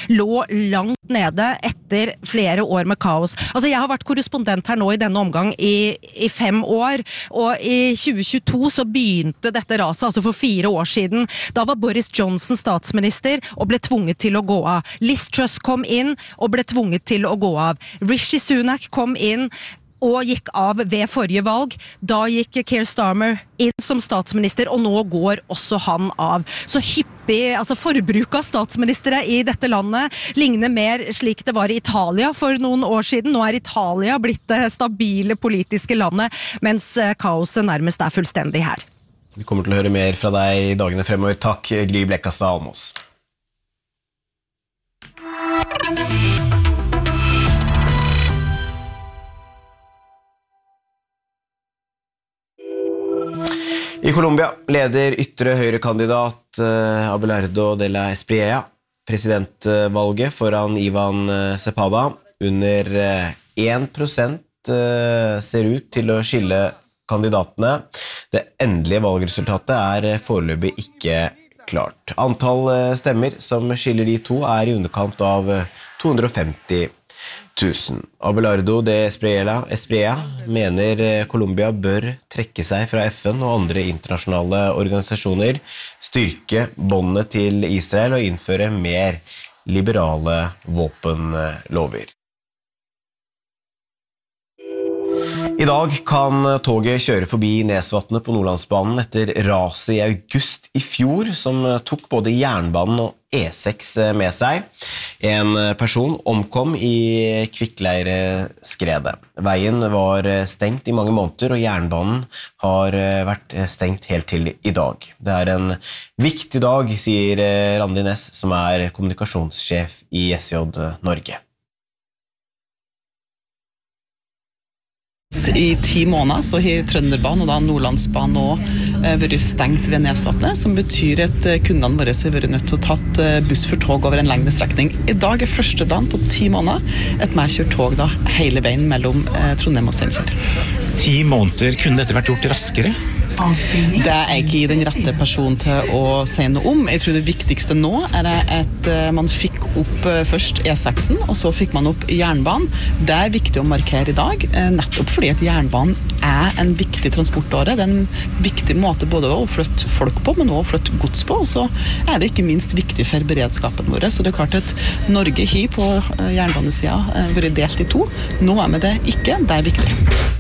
lå langt nede etter flere år med kaos. Altså, jeg har vært korrespondent her nå i denne omgang i 5 år, og i 2022 så begynte dette raset, altså for 4 år siden. Da var Boris Johnson statsminister og ble tvunget til å gå av. Liz Truss kom inn og ble tvunget til å gå av. Rishi Sunak kom inn og gikk av ved forrige valg. Da gikk Keir Starmer inn som statsminister, og nå går også han av. Så hyppig, altså forbruk av statsministere i dette landet ligner mer slik det var i Italia for noen år siden. Nå er Italia blitt det stabile politiske landet, mens kaoset nærmest er fullstendig her. Vi kommer til å høre mer fra deg i dagene fremover. Takk, Gry Blekkastad Almås. I Colombia leder ytre høyrekandidat Abelardo de la Espriella presidentvalget foran Ivan Cepeda. Under 1% ser ut til å skille kandidatene. Det endelige valgresultatet er foreløpig ikke klart. Antall stemmer som skiller de to er i underkant av 250 000. Abelardo de Espriella mener Colombia bør trekke seg fra FN og andre internasjonale organisasjoner, styrke båndene til Israel og innføre mer liberale våpenlover. I dag kan toget kjøre forbi Nesvatnet på Nordlandsbanen etter raset i august i fjor, som tok både jernbanen og E6 med seg. En person omkom i Kvikkleireskredet. Veien var stengt i mange måneder, og jernbanen har vært stengt helt til i dag. Det er en viktig dag, sier Randi Næss, som er kommunikasjonssjef i SJ Norge. I 10 måneder så har Trønderbanen og da Nordlandsbanen også vært stengt ved Nesvatnet, som betyr at kundene våre har vært nødt til å tatt buss for tog over en lengre strekning. I dag er første dagen på 10 måneder at vi kjører tog da hele veien mellom Trondheim og Steinkjer. 10 måneder, kunne dette vært gjort raskere? Det er ikke den rette personen til å si noe om. Jeg tror det viktigste nå er at man fikk opp først E6-en, og så fikk man opp jernbanen. Det er viktig å markere i dag, nettopp fordi at jernbanen er en viktig transportåre. Det er en viktig måte både å flytte folk på, men også å flytte gods på. Og så er det ikke minst viktig for beredskapen vår. Så det er klart at Norge har på jernbanesiden vært delt i 2. Nå er vi det ikke. Det er viktig.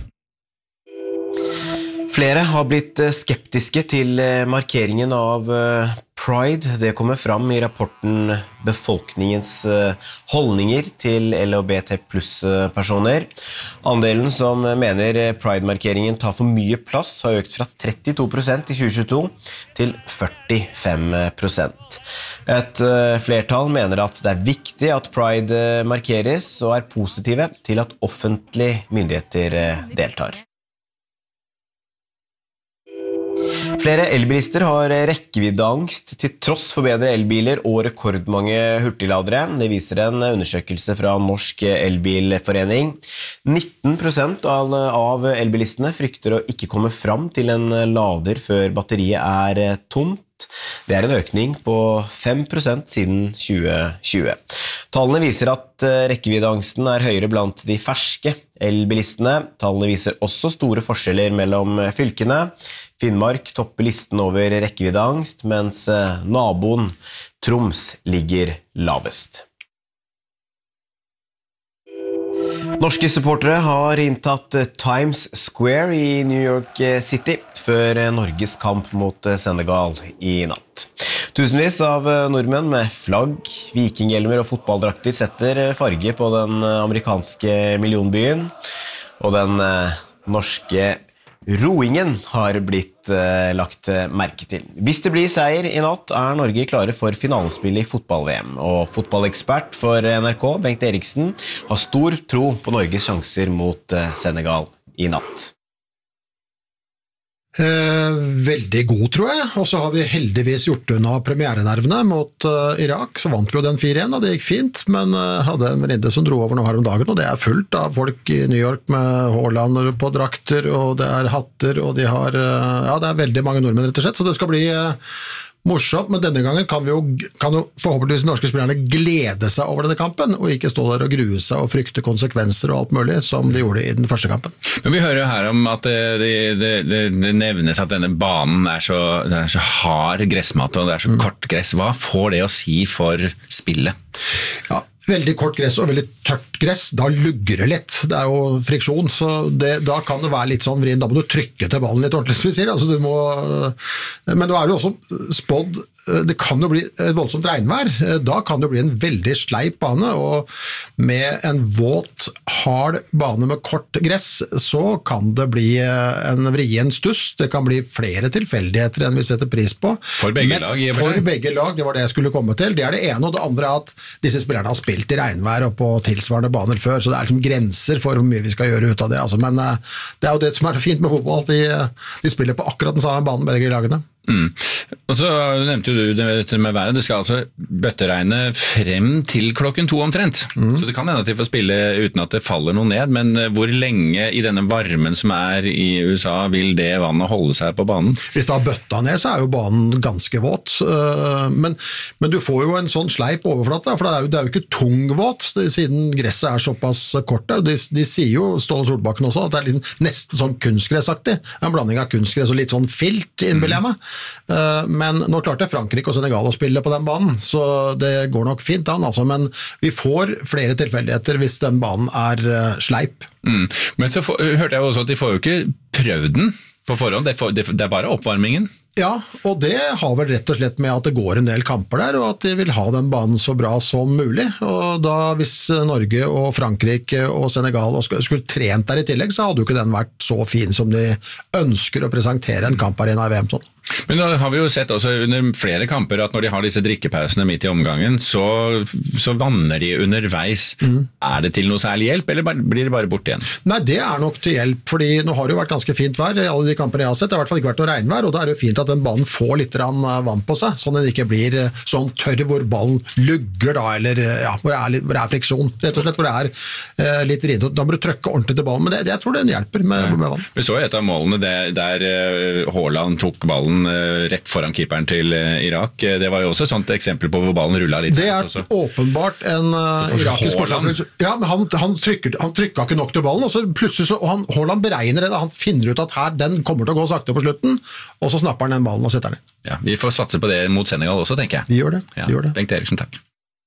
Flere har blitt skeptiske til markeringen av Pride. Det kommer fram i rapporten Befolkningens holdninger til LHBT+-personer. Andelen som mener Pride-markeringen tar for mye plass har økt fra 32% i 2022 til 45%. Et flertall mener at det er viktig at Pride markeres og er positive til at offentlige myndigheter deltar. Flere elbilister har rekkeviddeangst til tross for bedre elbiler og rekordmange hurtigladere. Det viser en undersøkelse fra Norsk Elbilforening. 19% av elbilistene frykter å ikke komme fram til en lader før batteriet er tomt. Det er en økning på 5% siden 2020. Tallene viser at rekkeviddeangsten er høyere blant de ferske elbilistene. Tallene viser også store forskjeller mellom fylkene. Finnmark topper listen over rekkeviddeangst, mens naboen Troms ligger lavest. Norske supportere har inntatt Times Square i New York City før Norges kamp mot Senegal i natt. Tusenvis av nordmenn med flagg, vikinghjelmer og fotballdrakter setter farge på den amerikanske millionbyen, og den norske roingen har blitt lagt merke til. Hvis det blir seier i natt, er Norge klare for finalespill i fotball-VM, og fotballekspert for NRK, Bengt Eriksen, har stor tro på Norges sjanser mot Senegal i natt. Veldig god, tror jeg. Og så har vi heldigvis gjort unna premierenervene mot Irak. Så vant vi jo den 4-1, og det gikk fint, men hadde en venninne som dro over nå her om dagen, og det er fullt av folk i New York med Haaland på drakter, og det er hatter, og de har, ja, det er veldig mange nordmenn rett og slett, så det skal bli morsomt, men denne gangen kan jo forhåpentligvis de norske spillerne glede seg over denne kampen, og ikke stå der og grue seg og frykte konsekvenser og alt mulig, som de gjorde i den første kampen. Men vi hører jo her om at det nevnes at denne banen er så hard gressmatte, og det er så kort gress. Hva får det å si for spillet? Ja, veldig kort gress og veldig tørt gress, da lugger det litt. Det er jo friksjon, så da kan det være litt sånn vrien. Da må du trykke til ballen litt ordentlig, som vi sier. Altså, men nå er det jo også spådd, det kan jo bli et voldsomt regnvær. Da kan det bli en veldig sleip bane, og med en våt, hard bane med kort gress, så kan det bli en vrien stuss. Det kan bli flere tilfeldigheter enn vi setter pris på. For begge lag, i og for seg. For begge lag, det var det jeg skulle komme til. Det er det ene, og det andre er at disse spillerne har spilt i regnvær og på tilsvarende baner før, så det er liksom grenser for hvor mye vi skal gjøre ut av det. Altså, men det er jo det som er fint med fotball, at de spiller på akkurat den samme banen begge lagene. Og så nevnte du det med været. Det skal altså bøtteregne frem til 2:00 omtrent, så det kan hende at de får spille uten at det faller noe ned, men hvor lenge i denne varmen som er i USA vil det vannet holde seg på banen? Hvis det har bøtta ned, så er jo banen ganske våt, men du får jo en sånn sleip overflate, for det er jo ikke tungvåt, siden gresset er såpass kort der. De sier jo, Ståle Solbakken også, at det er liksom nesten sånn kunstgressaktig, en blanding av kunstgress og litt sånn filt, innbiller jeg meg. Men nå klarte Frankrike og Senegal å spille på den banen, så det går nok fint an, altså. Men vi får flere tilfeldigheter hvis den banen er sleip. Men så hørte jeg også at de får jo ikke prøvd den på forhånd, det er bare oppvarmingen. Ja, og det har vel rett og slett med at det går en del kamper der, og at de vil ha den banen så bra som mulig. Og da, hvis Norge og Frankrike og Senegal skulle trent der i tillegg, så hadde jo ikke den vært så fin som de ønsker å presentere en kamparena i VM sånn. Men da har vi jo sett også under flere kamper at når de har disse drikkepausene midt i omgangen, så vanner de underveis. Er det til noe særlig hjelp, eller blir det bare bort igjen? Nei, det er nok til hjelp, fordi nå har det jo vært ganske fint vær i alle de kampene jeg har sett. Det har i hvert fall ikke vært noe regnvær, og da er det jo fint at den banen får litt vann på seg, sånn at den ikke blir sånn tørr hvor ballen lugger da, eller ja, hvor det er friksjon, rett og slett, hvor det er litt vrient. Da må du trykke ordentlig til ballen, men jeg tror den hjelper med vann. Vi så et av målene der Haaland tok ballen rett foran keeperen til Irak. Det var jo også et sånt eksempel på hvor ballen rullet litt. Det er åpenbart en irakisk forsvarer. Ja, men han trykket ikke nok til ballen, og så plutselig Haaland beregner det, han finner ut at her, den kommer til å gå sakte på slutten, og så snapper han den ballen og setter den inn. Ja, vi får satse på det mot Senegal også, tenker jeg. Vi gjør det. Bengt Eriksen, takk.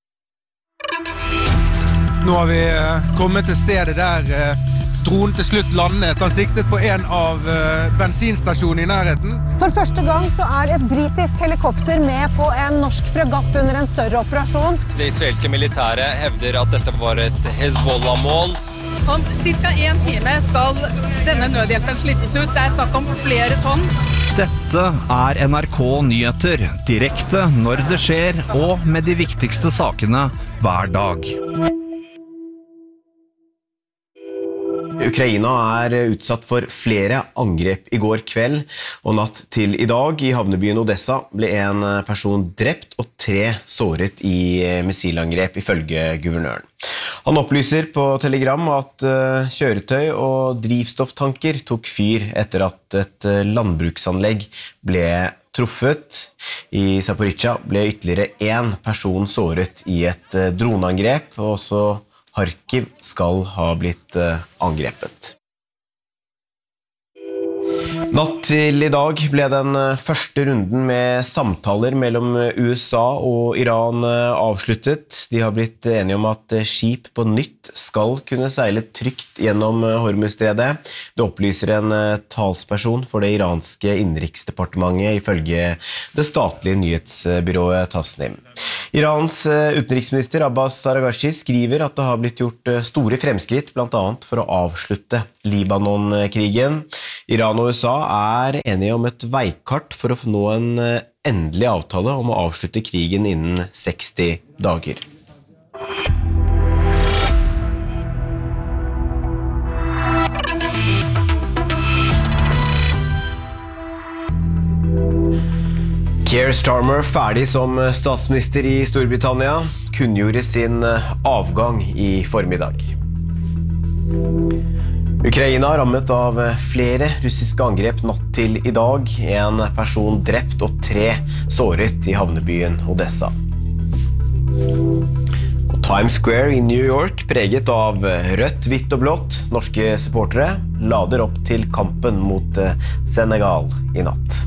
Nå har vi kommet til stedet der dronen til slutt landet. Han siktet på en av bensinstasjonene i nærheten. For første gang så er et britisk helikopter med på en norsk fregatt under en større operasjon. Det israelske militæret hevder at dette var et Hezbollah-mål. Om cirka 1 time skal denne nødhjelpen slippes ut. Det er snakk om flere tonn. Dette er NRK Nyheter, direkte når det skjer, og med de viktigste sakene hver dag. Ukraina er utsatt for flere angrep i går kveld og natt til i dag. I havnebyen Odessa ble en person drept og 3 såret i missilangrep, ifølge guvernøren. Han opplyser på Telegram at kjøretøy og drivstofftanker tok fyr etter at et landbruksanlegg ble truffet. I Zaporizjzja ble ytterligere 1 person såret i et droneangrep, og også Kharkiv skal ha blitt angrepet. Natt til i dag ble den første runden med samtaler mellom USA og Iran avsluttet. De har blitt enige om at skip på nytt skal kunne seile trygt gjennom Hormuzstredet. Det opplyser en talsperson for det iranske innenriksdepartementet ifølge det statlige nyhetsbyrået Tasnim. Irans utenriksminister Abbas Araghchi skriver at det har blitt gjort store fremskritt, blant annet for å avslutte Libanon-krigen. Iran og USA er enige om et veikart for å nå en endelig avtale om å avslutte krigen innen 60 dager. Keir Starmer, ferdig som statsminister i Storbritannia, kunngjorde sin avgang i formiddag. Ukraina rammet av flere russiske angrep natt til I dag. En person drept og 3 såret I havnebyen Odessa. Og Times Square I New York, preget av rødt, hvitt og blått. Norske supportere lader opp til kampen mot Senegal I natt.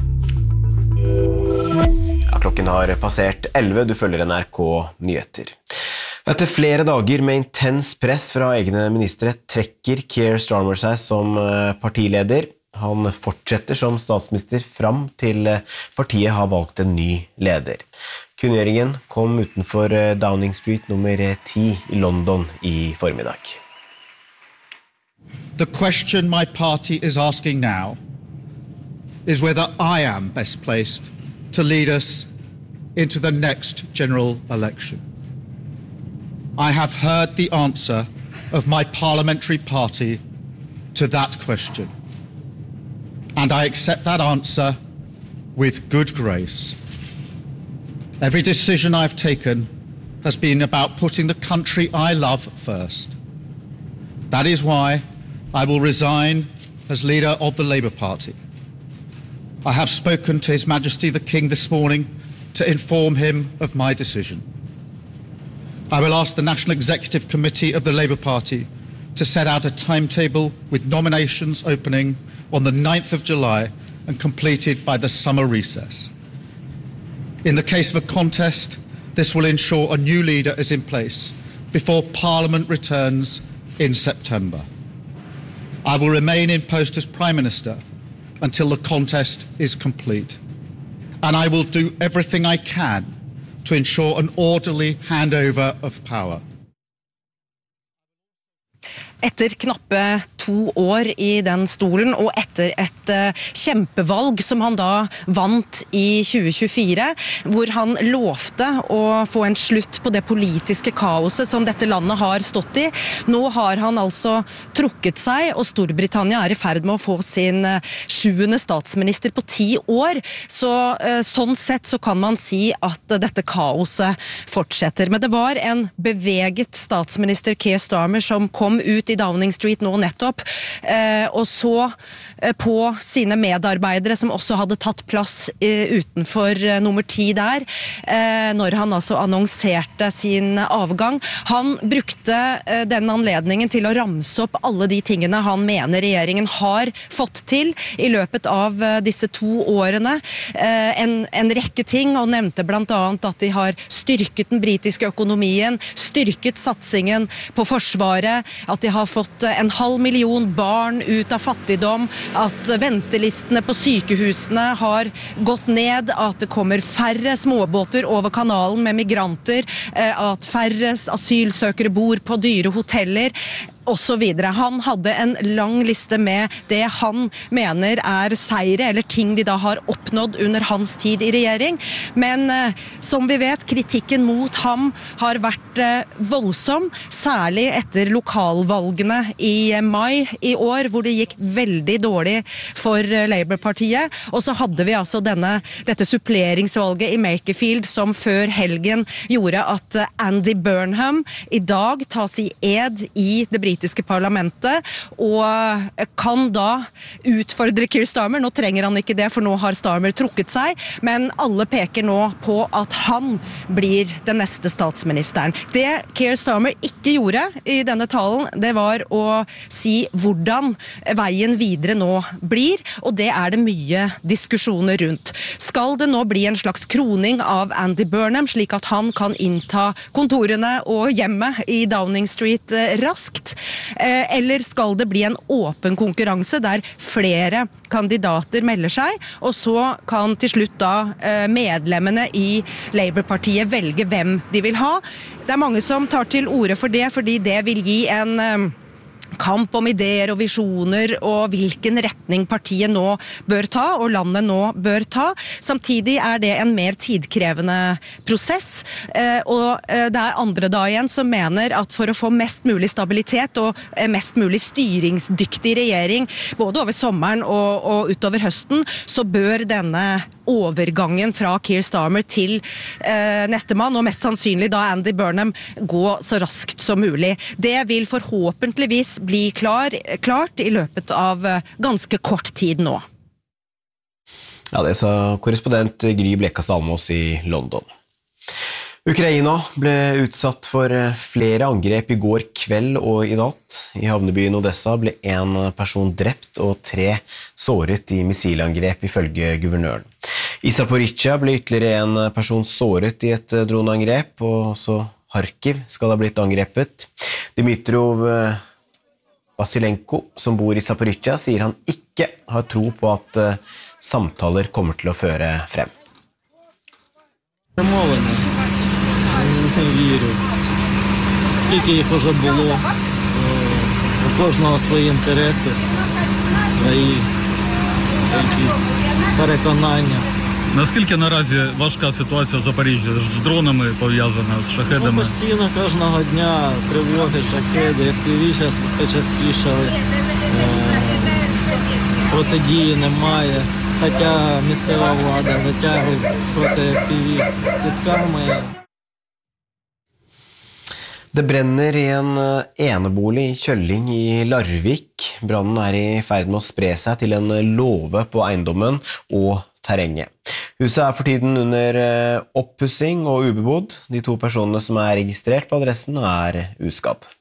Ja, klokken har passert 11, du følger NRK Nyheter. Etter flere dager med intens press fra egne ministre trekker Keir Starmer seg som partileder. Han fortsetter som statsminister fram til partiet har valgt en ny leder. Kunngjøringen kom utenfor Downing Street nummer 10 I London I formiddag. The question my party is asking now is whether I am best placed to lead us into the next general election. I have heard the answer of my parliamentary party to that question, and I accept that answer with good grace. Every decision I've taken has been about putting the country I love first. That is why I will resign as leader of the Labour Party. I have spoken to His Majesty the King this morning to inform him of my decision. I will ask the National Executive Committee of the Labour Party to set out a timetable with nominations opening on the 9th of July and completed by the summer recess. In the case of a contest, this will ensure a new leader is in place before Parliament returns in September. I will remain in post as Prime Minister until the contest is complete, and I will do everything I can to ensure an orderly handover of power. Etter knappe 2 år I den stolen, og etter et kjempevalg som han da vant I 2024, hvor han lovte å få en slutt på det politiske kaoset som dette landet har stått I. Nå har han altså trukket seg, og Storbritannia I ferd med å få sin 7. statsminister på 10 år. Så sånn sett så kan man si at dette kaoset fortsetter. Men det var en beveget statsminister Keir Starmer som kom ut I Downing Street nå nettopp, og så på sine medarbeidere som også hadde tatt plass utenfor nummer 10 der, når han altså annonserte sin avgang. Han brukte den anledningen til å ramse opp alle de tingene han mener regjeringen har fått til I løpet av disse 2 årene. En rekke ting, og nevnte blant annet at de har styrket den britiske økonomien, styrket satsingen på forsvaret, at de har fått 500 000 barn ut av fattigdom, at ventelistene på sykehusene har gått ned, at det kommer færre småbåter over kanalen med migranter, at færre asylsøkere bor på dyre hoteller, og så videre. Han hadde en lang liste med det han mener seire, eller ting de da har oppnådd under hans tid I regjering. Men som vi vet, kritikken mot ham har vært voldsom, særlig etter lokalvalgene I mai I år, hvor det gikk veldig dårlig for Labour-partiet. Og så hadde vi altså dette suppleringsvalget I Makerfield, som før helgen gjorde at Andy Burnham I dag tas I ed I det britiske parlamentet, og kan da utfordre Keir Starmer. Nå trenger han ikke det, for nå har Starmer trukket seg, men alle peker nå på at han blir den neste statsministeren. Det Keir Starmer ikke gjorde I denne talen, det var å si hvordan veien videre nå blir, og det det mye diskusjoner rundt. Skal det nå bli en slags kroning av Andy Burnham, slik at han kan innta kontorene og hjemmet I Downing Street raskt? Eller skal det bli en åpen konkurranse der flere kandidater melder seg, og så kan til slutt da medlemmene I Labour-partiet velge hvem de vil ha? Det mange som tar til orde for det, fordi det vil gi en kamp om ideer og visjoner og hvilken retning partiet nå bør ta og landet nå bør ta. Samtidig det en mer tidkrevende prosess, og det andre da igjen som mener at for å få mest mulig stabilitet og mest mulig styringsdyktig regjering både over sommeren og utover høsten, så bør denne overgangen fra Keir Starmer til neste mann, og mest sannsynlig da Andy Burnham, gå så raskt som mulig. Det vil forhåpentligvis bli klart i løpet av ganske kort tid nå. Ja, det sa korrespondent Gry Blekastad Almås i London. Ukraina ble utsatt for flere angrep i går kveld og i natt. I havnebyen Odessa ble en person drept og 3 såret i missilangrep ifølge guvernøren. I Zaporizjzja ble ytterligere en person såret i et droneangrep, og også Kharkiv skal ha blitt angrepet. Dmitrov Vasilenko, som bor i Zaporizjzja, sier han ikke har tro på at samtaler kommer til å føre frem. Вірю. Скільки їх уже було, у кожного свої інтереси, свої якісь переконання. Наскільки наразі важка ситуація в Запоріжжі з дронами пов'язана, з шахедами? Постійно кожного дня тривоги, шахеди, FPV зараз почастішали, протидії немає, хоча місцева влада витягує проти FPV сітками. Det brenner i en enebolig i Kjølling i Larvik. Brannen i ferd med å spre seg til en låve på eiendommen og terrenget. Huset for tiden under oppussing og ubebodd. De 2 personene som registrert på adressen uskadd.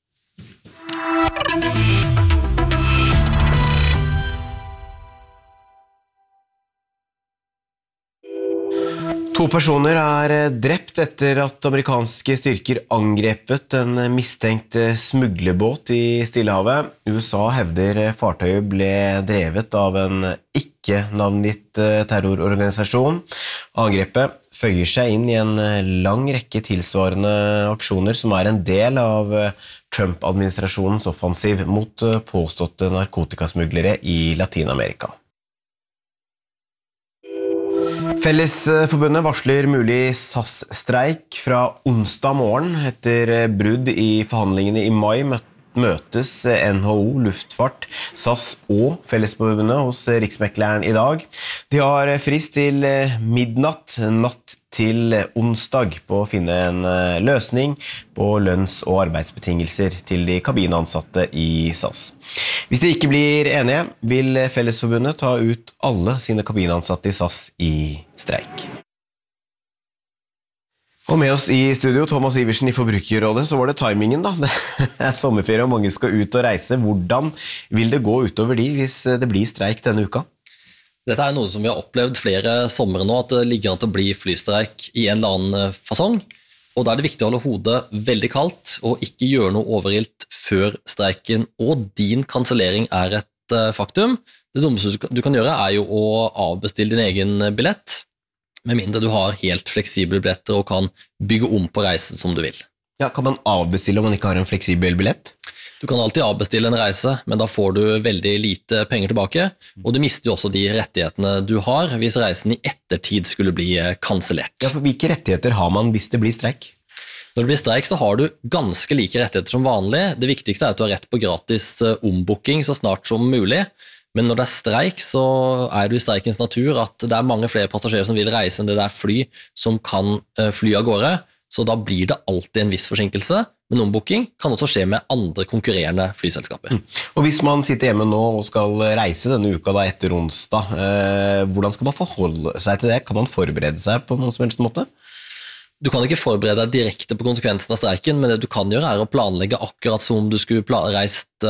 2 personer drept etter at amerikanske styrker angrepet en mistenkt smuglerbåt i Stillehavet. USA hevder fartøyet ble drevet av en ikke-navngitt terrororganisasjon. Angrepet føyer seg inn i en lang rekke tilsvarende aksjoner som en del av Trump-administrasjonens offensiv mot påståtte narkotikasmuglere i Latinamerika. Fellesforbundet varsler mulig SAS-streik fra onsdag morgen. Etter brudd i forhandlingene i mai møtes NHO, Luftfart, SAS og Fellesforbundet hos Riksmekleren i dag. De har frist til midnatt natt til onsdag på å finne en løsning på lønns- og arbeidsbetingelser til de kabinansatte i SAS. Hvis de ikke blir enige, vil Fellesforbundet ta ut alle sine kabinansatte i SAS i streik. Og med oss i studio, Thomas Iversen i Forbrukerrådet, så var det timingen da. Det sommerferie og mange skal ut og reise. Hvordan vil det gå utover de hvis det blir streik denne uka? Dette noe som vi har opplevd flere somre nå, at det ligger an til å bli flystreik i en eller annen fasong. Og da det viktig å holde hodet veldig kaldt og ikke gjøre noe overilt før streiken og din kansellering et faktum. Det dummeste du kan gjøre jo å avbestille din egen billett, med mindre du har helt fleksible billetter og kan bygge om på reisen som du vil. Ja, kan man avbestille om man ikke har en fleksibel billett? Du kan alltid avbestille en reise, men da får du veldig lite penger tilbake, og du mister jo også de rettighetene du har hvis reisen i ettertid skulle bli kansellert. Ja, for hvilke rettigheter har man hvis det blir streik? Når det blir streik så har du ganske like rettigheter som vanlig. Det viktigste at du har rett på gratis ombooking så snart som mulig, men når det streik så det i streikens natur at det mange flere passasjerer som vil reise enn det fly som kan fly av gårde, så da blir det alltid en viss forsinkelse, men ombooking kan også skje med andre konkurrerende flyselskaper. Og hvis man sitter hjemme nå og skal reise denne uka da etter onsdag, hvordan skal man forholde seg til det? Kan man forberede seg på noen som helst måte? Du kan ikke forberede deg direkte på konsekvensen av streiken, men det du kan gjøre å planlegge akkurat som du skulle reist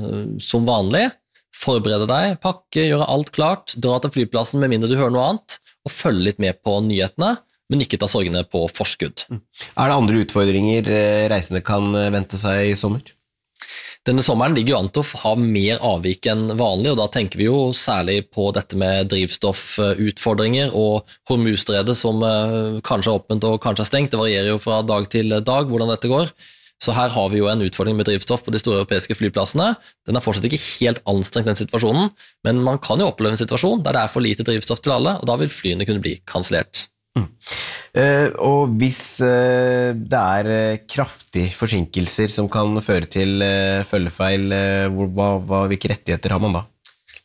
som vanlig. Forberede deg, pakke, gjøre alt klart, dra til flyplassen med mindre du hører noe annet, og følge litt med på nyhetene, men ikke ta sorgene på forskudd. Det andre utfordringer reisende kan vente seg i sommer? Denne sommeren ligger jo an til å ha mer avvik enn vanlig, og da tenker vi jo særlig på dette med drivstoffutfordringer og Hormuzstredet som kanskje åpent og kanskje stengt. Det varierer jo fra dag til dag hvordan dette går. Så her har vi jo en utfordring med drivstoff på de store europeiske flyplassene. Den fortsatt ikke helt anstrengt den situasjonen, men man kan jo oppleve en situasjon der det for lite drivstoff til alle, og da vil flyene kunne bli kansellert. Og hvis det kraftige forsinkelser som kan føre til følgefeil, hvilke rettigheter har man da?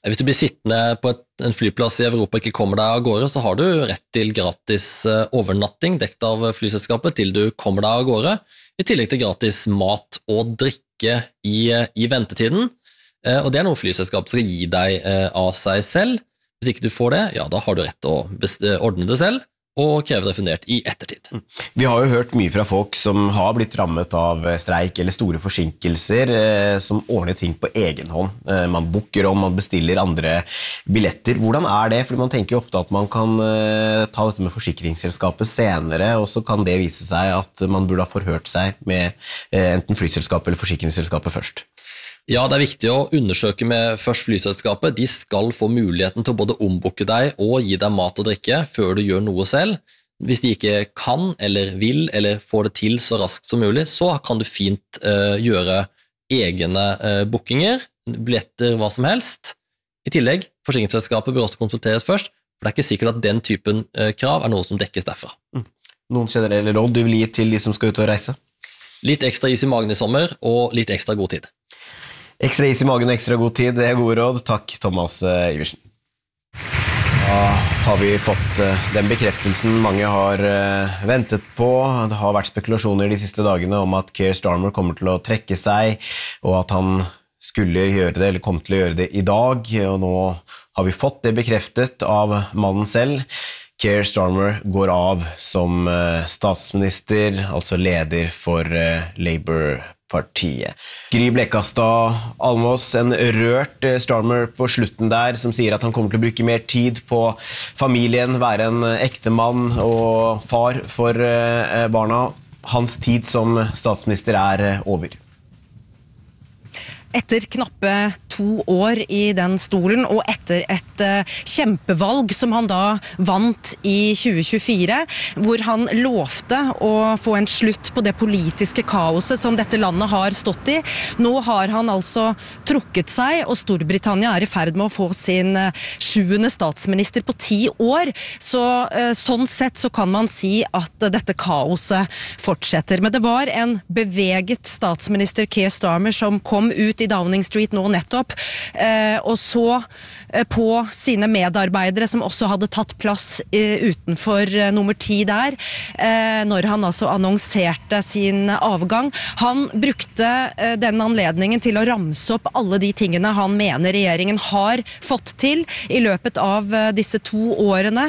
Hvis du blir sittende på en flyplass i Europa og ikke kommer deg av gårde, så har du rett til gratis overnatting dekt av flyselskapet til du kommer deg av gårde, i tillegg til gratis mat og drikke i ventetiden. Og det noe flyselskapet skal gi deg av seg selv. Hvis ikke du får det, ja, da har du rett til å ordne det selv og kreve det refundert i ettertid. Vi har jo hørt mye fra folk som har blitt rammet av streik eller store forsinkelser, som ordner ting på egen hånd. Man booker om, man bestiller andre billetter. Hvordan det? Fordi man tenker jo ofte at man kan ta dette med forsikringsselskapet senere, og så kan det vise seg at man burde ha forhørt seg med enten flyselskapet eller forsikringsselskapet først. Ja, det viktig å undersøke med først flyselskapet. De skal få muligheten til å både ombooke deg og gi deg mat og drikke før du gjør noe selv. Hvis de ikke kan eller vil eller får det til så raskt som mulig, så kan du fint gjøre egne bookinger, billetter, hva som helst. I tillegg, forsikringsselskapet bør også konsulteres først, for det ikke sikkert at den typen krav noe som dekkes derfra. Noen generelle råd du vil gi til de som skal ut og reise? Litt ekstra is i magen i sommer, og litt ekstra god tid. Ekstra is i magen og ekstra god tid, det gode råd. Takk, Thomas Iversen. Da har vi fått den bekreftelsen mange har ventet på. Det har vært spekulasjoner de siste dagene om at Keir Starmer kommer til å trekke seg, og at han skulle gjøre det, eller kom til å gjøre det i dag. Og nå har vi fått det bekreftet av mannen selv. Keir Starmer går av som statsminister, altså leder for Labour-partiet. Gry Blekastad Almås, en rørt Starmer på slutten der, som sier at han kommer til å bruke mer tid på familien, være en ektemann og far for barna. Hans tid som statsminister over. Etter knappe 2 år i den stolen, og etter et kjempevalg som han da vant i 2024, hvor han lovte å få en slutt på det politiske kaoset som dette landet har stått i. Nå har han altså trukket seg, og Storbritannia i ferd med å få sin 7. statsminister på 10 år. Så sånn sett så kan man si at dette kaoset fortsetter. Men det var en beveget statsminister Keir Starmer som kom ut i Downing Street nå nettopp, og så på sine medarbeidere som også hadde tatt plass utenfor nummer 10 der, når han altså annonserte sin avgang. Han brukte den anledningen til å ramse opp alle de tingene han mener regjeringen har fått til i løpet av disse 2 årene.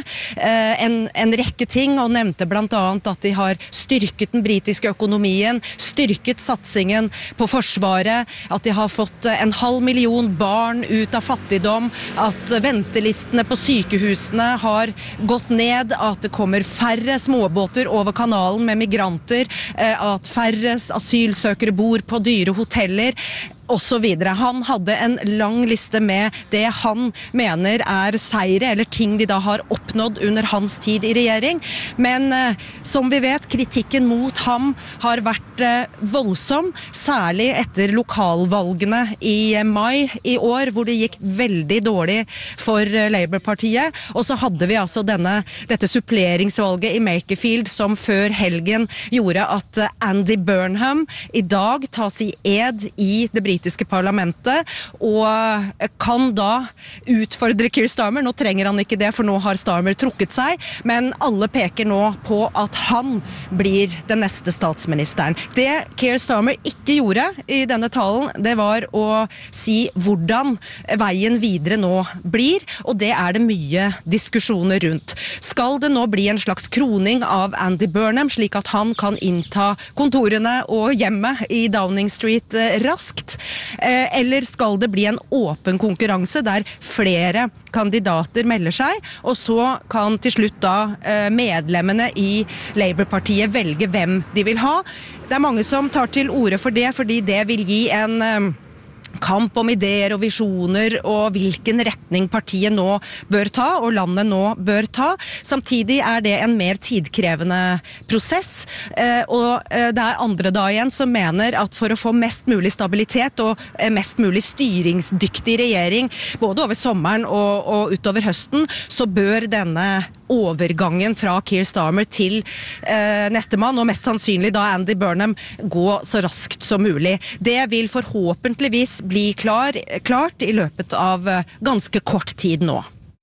En rekke ting, og nevnte blant annet at de har styrket den britiske økonomien, styrket satsingen på forsvaret, at de har fått 500 000 barn ut av fattigdom, at ventelistene på sykehusene har gått ned, at det kommer færre småbåter over kanalen med migranter, at færre asylsøkere bor på dyre hoteller, og så videre. Han hadde en lang liste med det han mener seire, eller ting de da har oppnådd under hans tid i regjering. Men som vi vet, kritikken mot ham har vært voldsom, særlig etter lokalvalgene i mai i år, hvor det gikk veldig dårlig for Labour-partiet. Og så hadde vi altså dette suppleringsvalget i Makerfield, som før helgen gjorde at Andy Burnham i dag tas i ed i det britiske parlamentet, og kan da utfordre Keir Starmer. Nå trenger han ikke det, for nå har Starmer trukket seg, men alle peker nå på at han blir den neste statsministeren. Det Keir Starmer ikke gjorde i denne talen, det var å si hvordan veien videre nå blir, og det det mye diskusjoner rundt. Skal det nå bli en slags kroning av Andy Burnham, slik at han kan innta kontorene og hjemmet i Downing Street raskt? Eller skal det bli en åpen konkurranse der flere kandidater melder seg, og så kan til slutt da medlemmene i Labour-partiet velge hvem de vil ha? Det mange som tar til orde for det, fordi det vil gi en kamp om ideer og visjoner og hvilken retning partiet nå bør ta, og landet nå bør ta. Samtidig det en mer tidkrevende prosess, og det andre da igjen som mener at for å få mest mulig stabilitet og mest mulig styringsdyktig regjering, både over sommeren og utover høsten, så bør denne overgangen fra Keir Starmer til neste mann, og mest sannsynlig da Andy Burnham, gå så raskt som mulig. Det vil forhåpentligvis bli bli klart i løpet av ganske kort tid nå.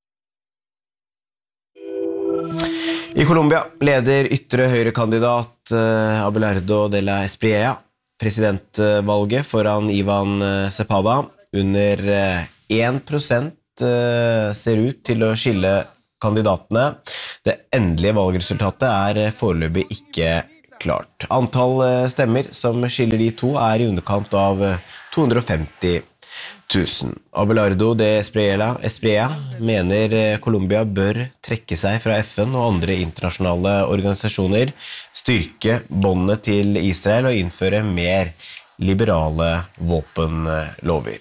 I Colombia leder ytre høyrekandidat Abelardo de la Espriella presidentvalget foran Ivan Cepeda. Under 1% ser ut til å skille kandidatene. Det endelige valgresultatet foreløpig ikke klart. Antall stemmer som skiller de to i underkant av 250 000. Abelardo de Espriella mener Colombia bør trekke seg fra FN og andre internasjonale organisasjoner, styrke båndene til Israel og innføre mer liberale våpenlover.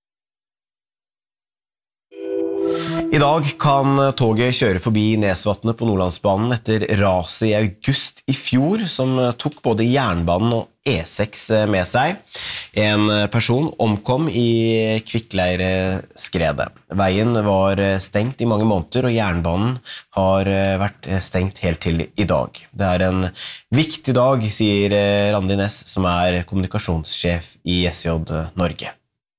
I dag kan toget kjøre forbi Nesvatnet på Nordlandsbanen etter raset i august i fjor, som tok både jernbanen og E6 med seg. En person omkom i Kvikkleireskredet. Veien var stengt i mange måneder, og jernbanen har vært stengt helt til i dag. Det en viktig dag, sier Randi Næss, som kommunikasjonssjef i SJ Norge.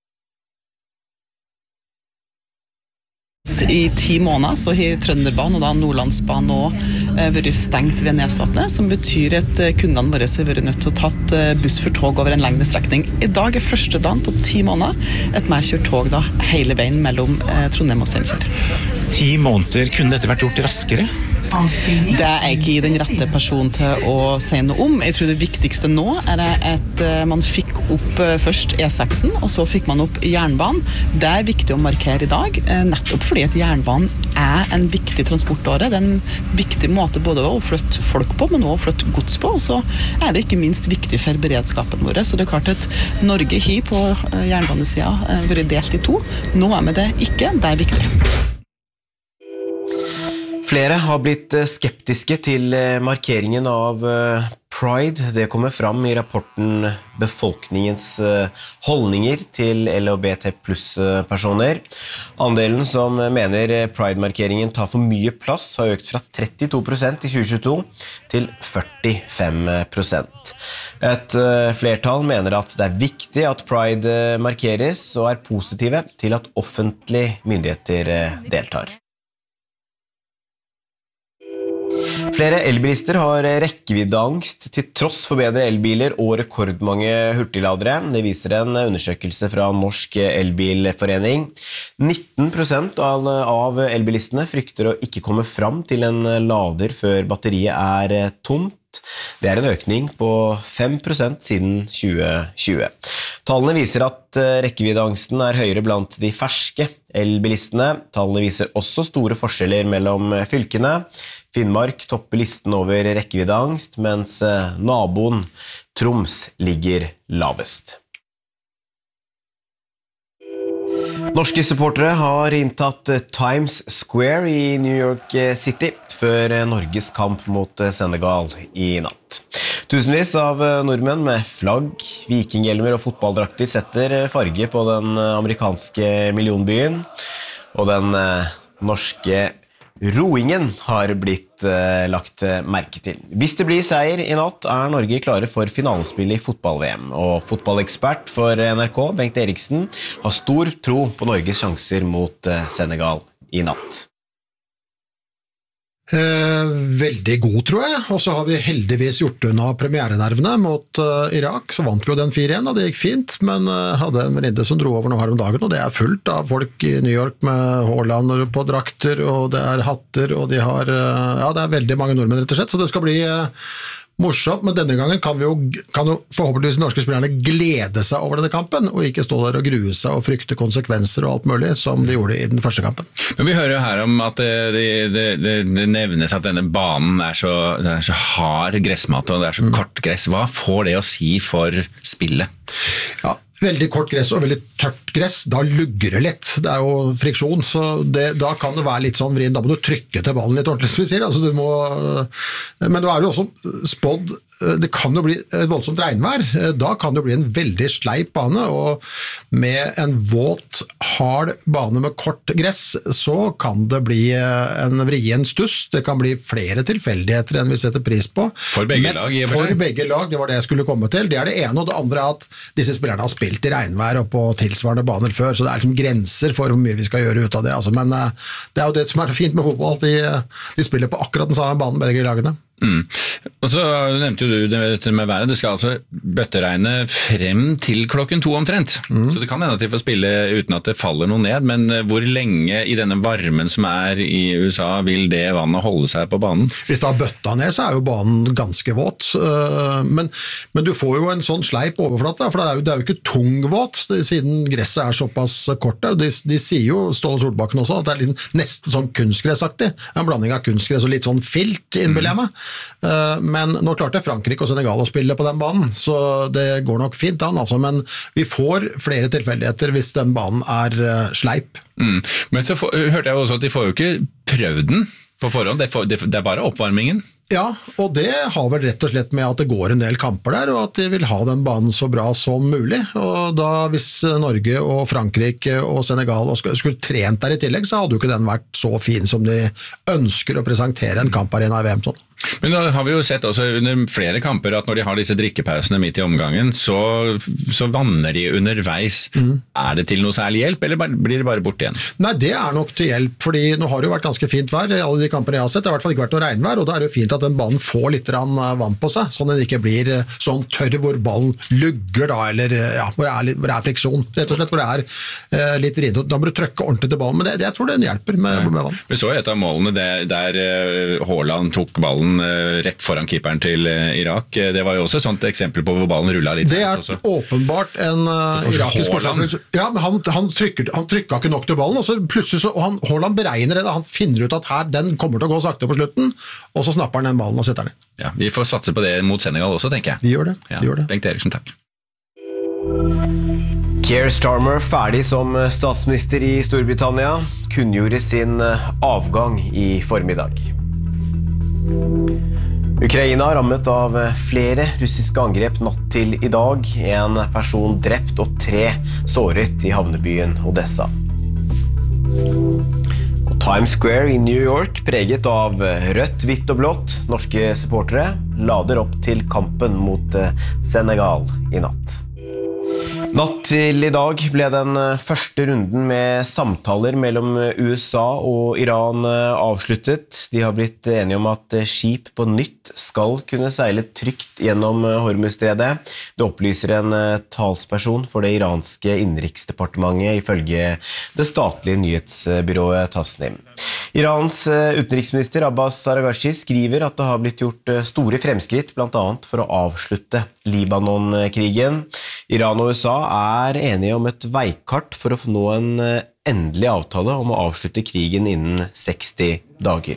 I 10 måneder så har Trønderbanen og da Nordlandsbanen også vært stengt ved Nesvatnet, som betyr at kundene våre har vært nødt til å tatt buss for tog over en lengre strekning. I dag første dagen på 10 måneder at vi kjører tog da hele veien mellom Trondheim og Steinkjer. 10 måneder, kunne dette vært gjort raskere? Det ikke den rette personen til å si noe om. Jeg tror det viktigste nå at man fikk opp først E6-en, og så fikk man opp jernbanen. Det viktig å markere i dag, nettopp fordi at jernbanen en viktig transportåre. Det en viktig måte både å flytte folk på, men også å flytte gods på. Og så det ikke minst viktig for beredskapen vår. Så det klart at Norge har på jernbanesiden vært delt i 2. Nå vi det ikke. Det viktig. Flere har blitt skeptiske til markeringen av Pride. Det kommer fram i rapporten Befolkningens holdninger til LHBT+-personer. Andelen som mener Pride-markeringen tar for mye plass har økt fra 32% i 2022 til 45%. Et flertall mener at det viktig at Pride markeres og positive til at offentlige myndigheter deltar. Flere elbilister har rekkeviddeangst til tross for bedre elbiler og rekordmange hurtigladere. Det viser en undersøkelse fra Norsk Elbilforening. 19% av elbilistene frykter å ikke komme fram til en lader før batteriet tomt. Det en økning på 5% siden 2020. Tallene viser at rekkeviddeangsten høyere blant de ferske elbilistene. Tallene viser også store forskjeller mellom fylkene. Finnmark topper listen over rekkeviddeangst, mens naboen Troms ligger lavest. Norske supportere har inntatt Times Square i New York City før Norges kamp mot Senegal i natt. Tusenvis av nordmenn med flagg, vikinghjelmer og fotballdrakter setter farge på den amerikanske millionbyen, og den norske roingen har blitt lagt merke til. Hvis det blir seier i natt, Norge klare for finalespillet i fotball-VM, og fotballekspert for NRK, Bengt Eriksen, har stor tro på Norges sjanser mot Senegal i natt. Veldig god, tror jeg, og så har vi heldigvis gjort unna premierenervene mot Irak, så vant vi jo den 4-1, og det gikk fint, men hadde en venninne som dro over nå her om dagen, og det fullt av folk i New York med Haaland på drakter, og det hatter, og de har, ja, det veldig mange nordmenn rett og slett, så det skal bli morsomt, men denne gangen kan jo forhåpentligvis de norske spillerne glede seg over denne kampen, og ikke stå der og grue seg og frykte konsekvenser og alt mulig, som de gjorde i den første kampen. Men vi hører jo her om at det nevnes at denne banen så hard gressmat, og det så kort gress. Hva får det å si for spillet? Ja, veldig kort gress og veldig tørt gress, da lugger det litt. Det jo friksjon, så da kan det være litt sånn vrien. Da må du trykke til ballen litt ordentlig, som vi sier. Altså, men du jo også spådd det kan jo bli et voldsomt regnvær. Da kan det bli en veldig sleip bane, og med en våt, hard bane med kort gress, så kan det bli en vrien stuss. Det kan bli flere tilfeldigheter enn vi setter pris på. For begge lag, i og for seg. For begge lag, det var det jeg skulle komme til. Det er det ene, og det andre er at disse spillerne har spilt i regnvær og på tilsvarende baner før, så det er liksom grenser for hvor mye vi skal gjøre ut av det. Altså, men det er jo det som er fint med fotball, at de spiller på akkurat den samme banen begge lagene. Og så nevnte du det med været. Det skal altså bøtteregne frem til 2:00 omtrent. Så det kan hende at de får spille uten at det faller noe ned, men hvor lenge i denne varmen som er i USA vil det vannet holde seg på banen? Hvis det har bøtta ned, så er jo banen ganske våt, men du får jo en sånn sleip overflate, for det er jo ikke tungvåt, siden gresset er såpass kort der. De sier jo, Ståle Solbakken også, at det er liksom nesten sånn kunstgressaktig, en blanding av kunstgress og litt sånn filt, innbiller jeg meg. Men nå klarte Frankrike og Senegal å spille på den banen, så det går nok fint an, altså. Men vi får flere tilfeldigheter hvis den banen er sleip. Men så hørte jeg også at de får jo ikke prøvd den på forhånd, det er bare oppvarmingen. Ja, og det har vel rett og slett med at det går en del kamper der, og at de vil ha den banen så bra som mulig. Og da, hvis Norge og Frankrike og Senegal skulle trent der i tillegg, så hadde jo ikke den vært så fin som de ønsker å presentere en kamparena i VM sånn. Men da har vi jo sett også under flere kamper at når de har disse drikkepausene midt i omgangen, så vanner de underveis. Er det til noe særlig hjelp, eller blir det bare bort igjen? Nei, det er nok til hjelp, fordi nå har det jo vært ganske fint vær i alle de kampene jeg har sett. Det har i hvert fall ikke vært noe regnvær, og da er det jo fint at den banen får litt vann på seg, sånn at den ikke blir sånn tørr hvor ballen lugger da, eller ja, hvor det er friksjon, rett og slett, hvor det er litt vrient. Da må du trykke ordentlig til ballen, men jeg tror den hjelper med vann. Vi så et av målene der Haaland tok ballen rett foran keeperen til Irak. Det var jo også et sånt eksempel på hvor ballen rullet litt. Det er åpenbart en irakisk forsvarer. Ja, men han trykket ikke nok til ballen, og så plutselig Haaland beregner det, han finner ut at her, den kommer til å gå sakte på slutten, og så snapper han den ballen og setter den inn. Ja, vi får satse på det mot Senegal også, tenker jeg. Vi gjør det. Bengt Eriksen, takk. Keir Starmer, ferdig som statsminister i Storbritannia, kunngjorde sin avgang i formiddag. Ukraina rammet av flere russiske angrep natt til i dag. En person drept og 3 såret i havnebyen Odessa. Og Times Square i New York, preget av rødt, hvitt og blått. Norske supportere lader opp til kampen mot Senegal i natt. Natt til i dag ble den første runden med samtaler mellom USA og Iran avsluttet. De har blitt enige om at skip på nytt skal kunne seile trygt gjennom Hormuzstredet. Det opplyser en talsperson for det iranske innenriksdepartementet ifølge det statlige nyhetsbyrået Tasnim. Irans utenriksminister Abbas Araghchi skriver at det har blitt gjort store fremskritt, blant annet for å avslutte Libanon-krigen. Iran og USA er enige om et veikart for å nå en endelig avtale om å avslutte krigen innen 60 dager.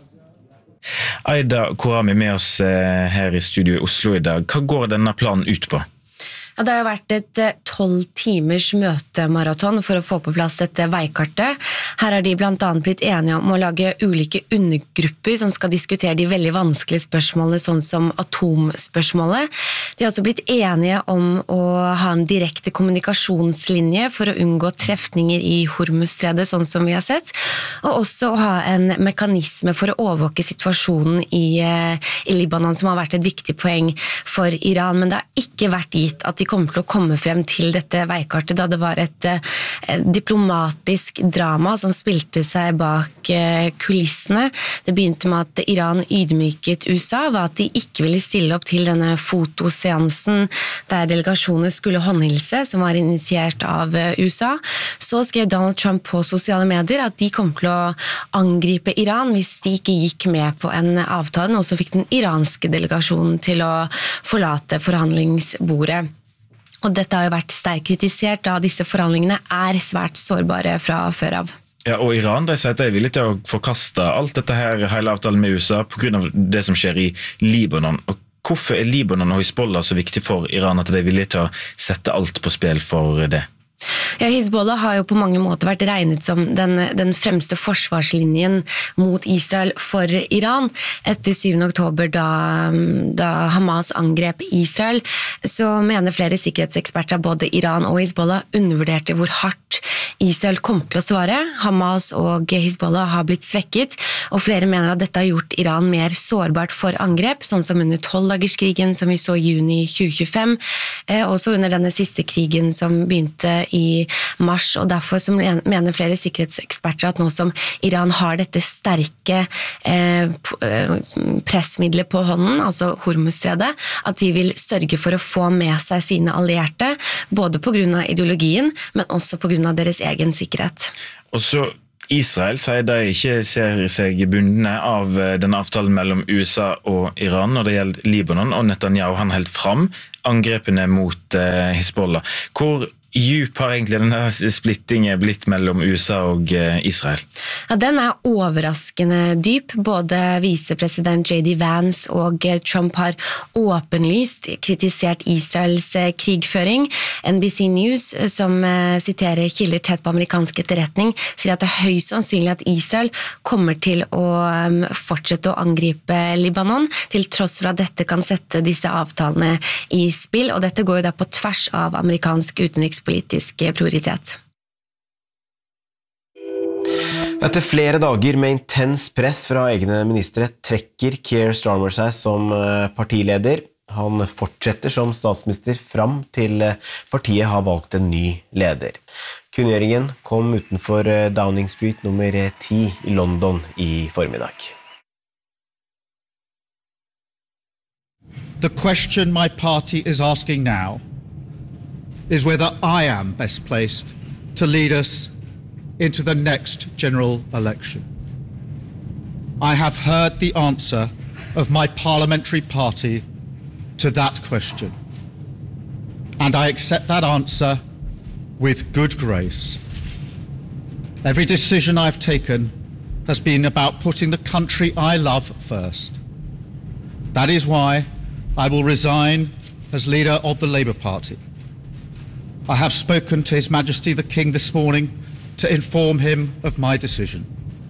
Aida Korami med oss her i studio i Oslo i dag. Hva går denne planen ut på? Ja, det har vært et 12 timers møtemaraton for å få på plass dette veikartet. Her har de blant annet blitt enige om å lage ulike undergrupper som skal diskutere de veldig vanskelige spørsmålene, sånn som atomspørsmålet. De har også blitt enige om å ha en direkte kommunikasjonslinje for å unngå trefninger i Hormuzstredet, sånn som vi har sett, og også å ha en mekanisme for å overvåke situasjonen i Libanon, som har vært et viktig poeng for Iran, men det har ikke vært gitt at de kommer til å komme frem til dette veikartet, da det var et diplomatisk drama som spilte seg bak kulissene. Det begynte med at Iran ydmyket USA, var at de ikke ville stille opp til denne fotoseansen der delegasjoner skulle håndhilse, som var initiert av USA. Så skrev Donald Trump på sosiale medier at de kom til å angripe Iran hvis de ikke gikk med på en avtale, og så fikk den iranske delegasjonen til å forlate forhandlingsbordet. Og dette har jo vært sterkt kritisert, da disse forhandlingene er svært sårbare fra før av. Ja, og Iran de sier at de er villige til å forkaste alt dette her, hele avtalen med USA, på grunn av det som skjer i Libanon. Og hvorfor er Libanon og Hizbollah så viktig for Iran at de er villige til å sette alt på spill for det? Ja, Hizbollah har jo på mange måter vært regnet som den fremste forsvarslinjen mot Israel for Iran. Etter 7. oktober da Hamas angrep Israel, så mener flere sikkerhetseksperter, både Iran og Hizbollah, undervurderte hvor hardt Israel kom til å svare. Hamas og Hizbollah har blitt svekket, og flere mener at dette har gjort Iran mer sårbart for angrep, sånn som under 12-dagerskrigen som vi så i juni 2025, også under denne siste krigen som begynte i mars, og derfor så mener flere sikkerhetseksperter at nå som Iran har dette sterke pressmiddelet på hånden, altså Hormuzstredet, at de vil sørge for å få med seg sine allierte, både på grunn av ideologien, men også på grunn av deres egen sikkerhet. Og så Israel sier de ikke ser seg bundne av den avtalen mellom USA og Iran når det gjelder Libanon, og Netanyahu han helt fram angrepene mot Hizbollah. Hvor djup har egentlig denne splittingen blitt mellom USA og Israel? Ja, den er overraskende dyp. Både visepresident J.D. Vance og Trump har åpenlyst kritisert Israels krigføring. NBC News, som siterer kilder tett på amerikansk etterretning, sier at det er høyst sannsynlig at Israel kommer til å fortsette å angripe Libanon, til tross for at dette kan sette disse avtalene i spill, og dette går jo da på tvers av amerikansk utenrikspolitikk prioritet. Etter flere dager med intens press fra egne ministre trekker Keir Starmer seg som partileder. Han fortsetter som statsminister fram til partiet har valgt en ny leder. Kunngjøringen kom utenfor Downing Street nummer 10 i London i formiddag. The question my party is asking now is whether I am best placed to lead us into the next general election. I have heard the answer of my parliamentary party to that question, and I accept that answer with good grace. Every decision I've taken has been about putting the country I love first. That is why I will resign as leader of the Labour Party. I have spoken to His Majesty the King this morning to inform him of my decision.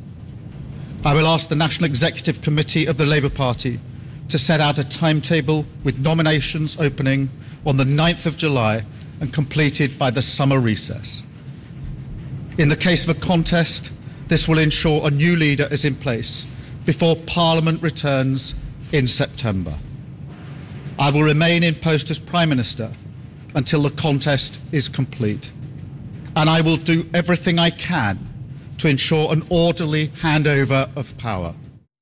I will ask the National Executive Committee of the Labour Party to set out a timetable with nominations opening on the 9th of July and completed by the summer recess. In the case of a contest, this will ensure a new leader is in place before Parliament returns in September. I will remain in post as Prime Minister until the contest is complete. And I will do everything I can to ensure an orderly handover of power.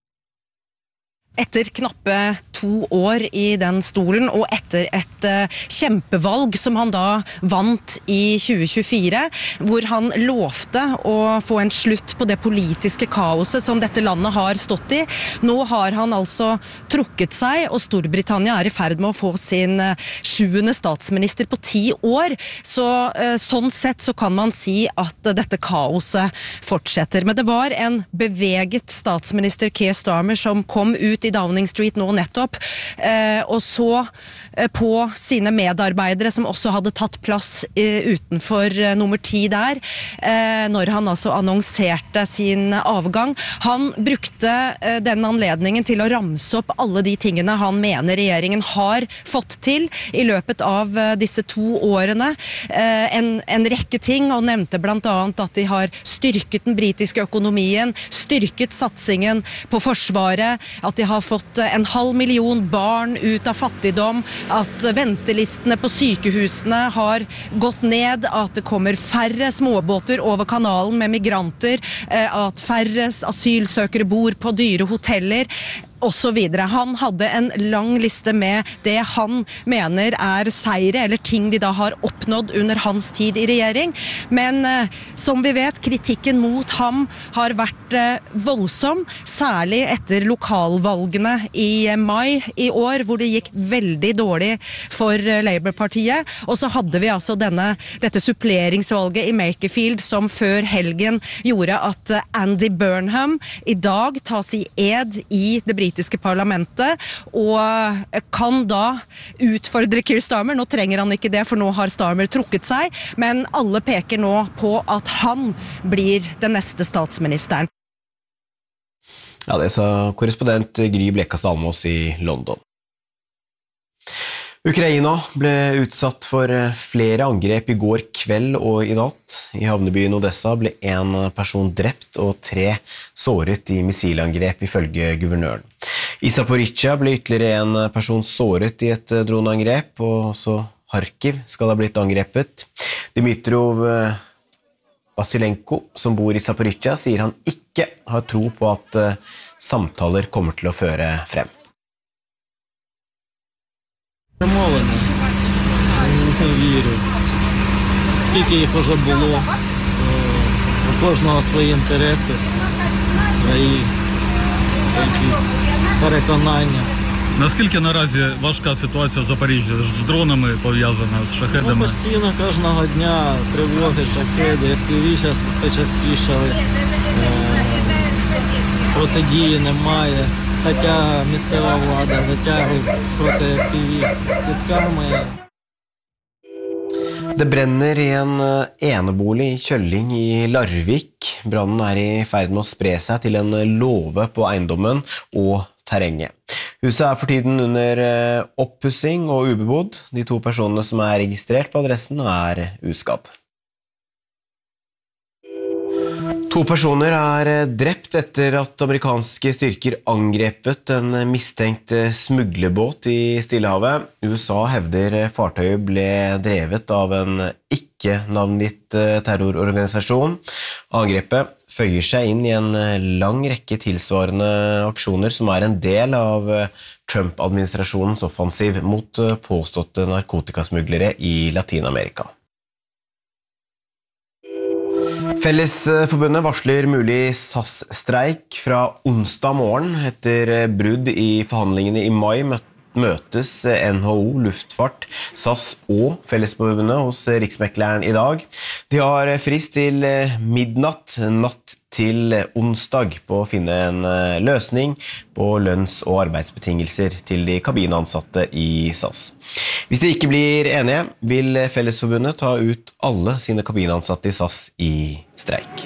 Etter knappe 2 år i den stolen, og etter et kjempevalg som han da vant i 2024, hvor han lovte å få en slutt på det politiske kaoset som dette landet har stått i. Nå har han altså trukket seg, og Storbritannia er i ferd med å få sin 7. statsminister på 10 år. Så sånn sett så kan man si at dette kaoset fortsetter. Men det var en beveget statsminister Keir Starmer som kom ut i Downing Street nå nettopp, og så på sine medarbeidere som også hadde tatt plass utenfor nummer 10 der, når han altså annonserte sin avgang. Han brukte den anledningen til å ramse opp alle de tingene han mener regjeringen har fått til i løpet av disse 2 årene. En rekke ting, og nevnte blant annet at de har styrket den britiske økonomien, styrket satsingen på forsvaret, at de har fått 500 000 barn ut av fattigdom, at ventelistene på sykehusene har gått ned, at det kommer færre småbåter over kanalen med migranter, at færre asylsøkere bor på dyre hoteller, og så videre. Han hadde en lang liste med det han mener er seire, eller ting de da har oppnådd under hans tid i regjering. Men som vi vet, kritikken mot ham har vært vært voldsom, særlig etter lokalvalgene i mai i år, hvor det gikk veldig dårlig for Labour-partiet. Og så hadde vi altså dette suppleringsvalget i Makerfield som før helgen gjorde at Andy Burnham i dag tas i ed i det britiske parlamentet, og kan da utfordre Keir Starmer. Nå trenger han ikke det, for nå har Starmer trukket seg, men alle peker nå på at han blir den neste statsministeren. Ja, det sa korrespondent Gry Blekastad Almås i London. Ukraina ble utsatt for flere angrep i går kveld og i natt. I havnebyen Odessa ble en person drept og 3 såret i missilangrep ifølge guvernøren. I Zaporizjzja ble ytterligere en person såret i et droneangrep, og også Kharkiv skal ha blitt angrepet. Dmitrov Vasilenko, som bor i Zaporizjzja, sier han ikke har tro på at samtaler kommer til å føre frem. Не вірю. Скільки їх вже було, у кожного свої інтереси, свої якісь переконання. Наскільки наразі важка ситуація в Запоріжжі з дронами пов'язана, з шахедами? Постійно кожного дня тривоги, шахеди, FPV зараз почастішали, протидії немає, хоча місцева влада затягує проти FPV сітками. Det brenner i en enebolig i Kjølling i Larvik. Brannen i ferd med å spre seg til en låve på eiendommen og terrenget. Huset for tiden under oppussing og ubebodd. De 2 personene som registrert på adressen uskadd. 2 personer drept etter at amerikanske styrker angrepet en mistenkt smuglerbåt i Stillehavet. USA hevder fartøyet ble drevet av en ikke-navngitt terrororganisasjon. Angrepet føyer seg inn i en lang rekke tilsvarende aksjoner som en del av Trump-administrasjonens offensiv mot påståtte narkotikasmuglere i Latinamerika. Fellesforbundet varsler mulig SAS-streik fra onsdag morgen. Etter brudd i forhandlingene i mai møtes NHO, Luftfart, SAS og Fellesforbundet hos Riksmekleren i dag. De har frist til midnatt natt til onsdag på å finne en løsning på lønns- og arbeidsbetingelser til de kabinansatte i SAS. Hvis de ikke blir enige, vil Fellesforbundet ta ut alle sine kabinansatte i SAS i streik.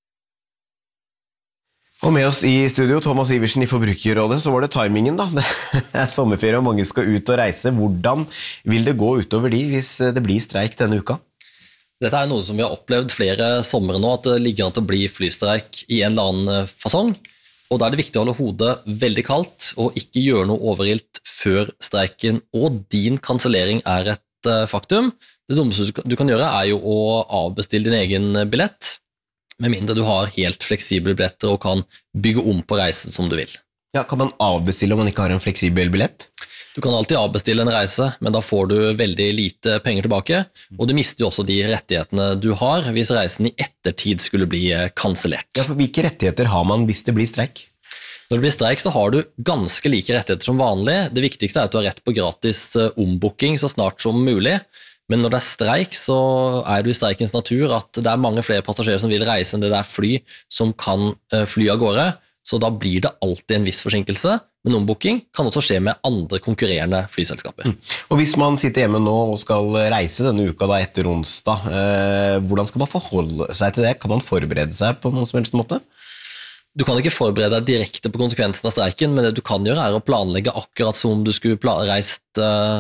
Og med oss i studio, Thomas Iversen i Forbrukerrådet, så var det timingen da. Det sommerferie og mange skal ut og reise. Hvordan vil det gå utover de hvis det blir streik denne uka? Dette noe som vi har opplevd flere somre nå, at det ligger an til å bli flystreik i en eller annen fasong. Og da det viktig å holde hodet veldig kaldt og ikke gjøre noe overilt før streiken og din kansellering et faktum. Det dummeste du kan gjøre jo å avbestille din egen billett, med mindre du har helt fleksible billetter og kan bygge om på reisen som du vil. Ja, kan man avbestille om man ikke har en fleksibel billett? Du kan alltid avbestille en reise, men da får du veldig lite penger tilbake, og du mister jo også de rettighetene du har hvis reisen i ettertid skulle bli kansellert. Ja, for hvilke rettigheter har man hvis det blir streik? Når det blir streik så har du ganske like rettigheter som vanlig. Det viktigste at du har rett på gratis ombooking så snart som mulig, men når det streik så det i streikens natur at det mange flere passasjerer som vil reise enn det fly som kan fly av gårde, så da blir det alltid en viss forsinkelse, men ombooking kan også skje med andre konkurrerende flyselskaper. Og hvis man sitter hjemme nå og skal reise denne uka da etter onsdag, hvordan skal man forholde seg til det? Kan man forberede seg på noen som helst måte? Du kan ikke forberede deg direkte på konsekvensen av streiken, men det du kan gjøre å planlegge akkurat som du skulle reist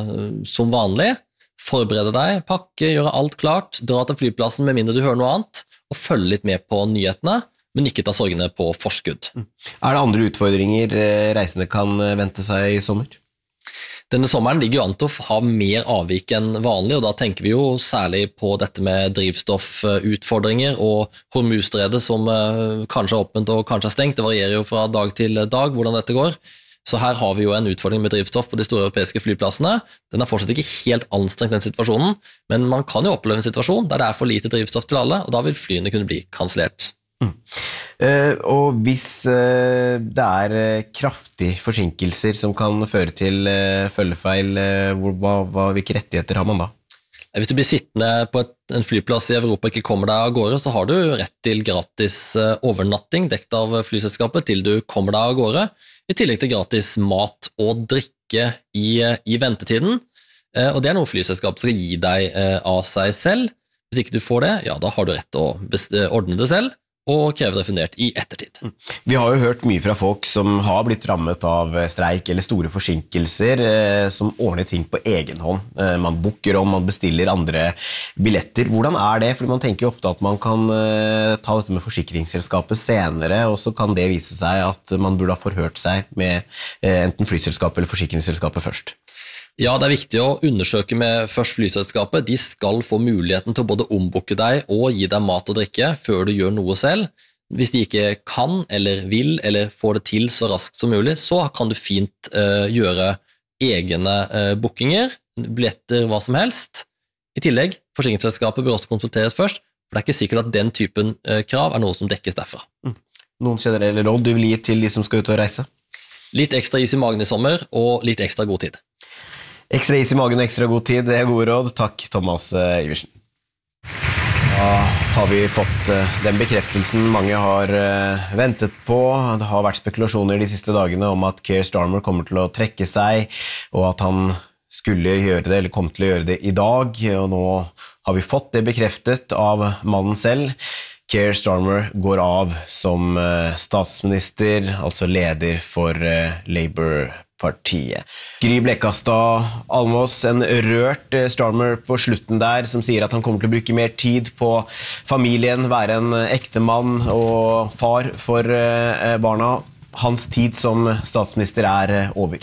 som vanlig. Forberede deg, pakke, gjøre alt klart, dra til flyplassen med mindre du hører noe annet, og følge litt med på nyhetene, men ikke ta sorgene på forskudd. Det andre utfordringer reisende kan vente seg i sommer? Denne sommeren ligger jo an til å ha mer avvik enn vanlig, og da tenker vi jo særlig på dette med drivstoffutfordringer og Hormuzstredet som kanskje åpent og kanskje stengt. Det varierer jo fra dag til dag hvordan dette går. Så her har vi jo en utfordring med drivstoff på de store europeiske flyplassene. Den fortsatt ikke helt anstrengt den situasjonen, men man kan jo oppleve en situasjon der det for lite drivstoff til alle, og da vil flyene kunne bli kansellert. Og hvis det kraftige forsinkelser som kan føre til følgefeil, hvilke rettigheter har man da? Hvis du blir sittende på en flyplass i Europa og ikke kommer deg av gårde, så har du rett til gratis overnatting dekt av flyselskapet til du kommer deg av gårde, i tillegg til gratis mat og drikke i ventetiden. Og det noe flyselskapet skal gi deg av seg selv. Hvis ikke du får det, ja, da har du rett til å ordne det selv og kreve det refundert i ettertid. Vi har jo hørt mye fra folk som har blitt rammet av streik eller store forsinkelser, som ordner ting på egen hånd. Man booker om, man bestiller andre billetter. Hvordan det? Fordi man tenker jo ofte at man kan ta dette med forsikringsselskapet senere, og så kan det vise seg at man burde ha forhørt seg med enten flyselskapet eller forsikringsselskapet først. Ja, det viktig å undersøke med først flyselskapet. De skal få muligheten til å både ombooke deg og gi deg mat og drikke før du gjør noe selv. Hvis de ikke kan eller vil eller får det til så raskt som mulig, så kan du fint gjøre egne bookinger, billetter, hva som helst. I tillegg, forsikringsselskapet bør også konsulteres først, for det ikke sikkert at den typen krav noe som dekkes derfra. Noen generelle råd du vil gi til de som skal ut og reise? Litt ekstra is i magen i sommer, og litt ekstra god tid. Ekstra is i magen og ekstra god tid, det gode råd. Takk, Thomas Iversen. Da har vi fått den bekreftelsen mange har ventet på. Det har vært spekulasjoner de siste dagene om at Keir Starmer kommer til å trekke seg, og at han skulle gjøre det, eller kom til å gjøre det i dag. Og nå har vi fått det bekreftet av mannen selv. Keir Starmer går av som statsminister, altså leder for Labour-partiet. Gry Blekastad Almås, en rørt Starmer på slutten der, som sier at han kommer til å bruke mer tid på familien, være en ektemann og far for barna. Hans tid som statsminister over.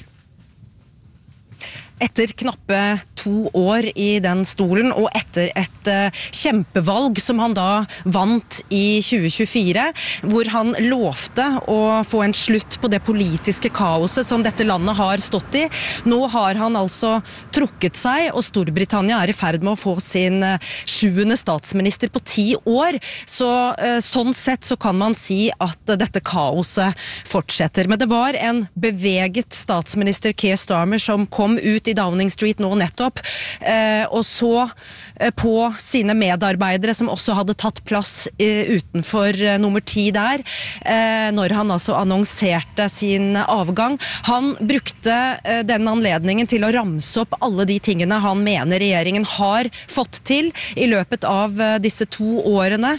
Etter knappe 2 år i den stolen, og etter et kjempevalg som han da vant i 2024, hvor han lovte å få en slutt på det politiske kaoset som dette landet har stått i. Nå har han altså trukket seg, og Storbritannia i ferd med å få sin 7. statsminister på 10 år. Så sånn sett så kan man si at dette kaoset fortsetter. Men det var en beveget statsminister Keir Starmer som kom ut i Downing Street nå nettopp, og så på sine medarbeidere som også hadde tatt plass utenfor nummer 10 der, når han altså annonserte sin avgang. Han brukte den anledningen til å ramse opp alle de tingene han mener regjeringen har fått til i løpet av disse 2 årene.